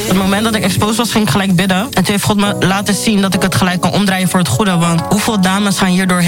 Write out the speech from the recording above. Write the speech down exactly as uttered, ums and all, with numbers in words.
Het moment dat ik exposed was, ging ik gelijk bidden. En toen heeft God me laten zien dat ik het gelijk kan omdraaien voor het goede. Want hoeveel dames gaan hierdoor